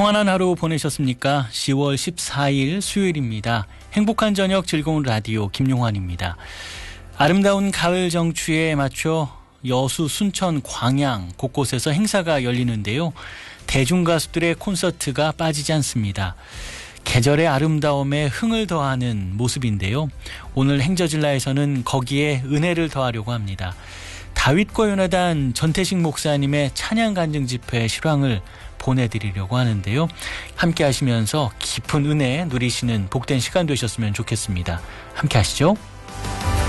평안한 하루 보내셨습니까? 10월 14일 수요일입니다. 행복한 저녁 즐거운 라디오 김용환입니다. 아름다운 가을 정취에 맞춰 여수, 순천, 광양 곳곳에서 행사가 열리는데요. 대중가수들의 콘서트가 빠지지 않습니다. 계절의 아름다움에 흥을 더하는 모습인데요. 오늘 행저질라에서는 거기에 은혜를 더하려고 합니다. 다윗과 요나단 전태식 목사님의 찬양 간증 집회 실황을 보내드리려고 하는데요. 함께 하시면서 깊은 은혜 누리시는 복된 시간 되셨으면 좋겠습니다. 함께 하시죠.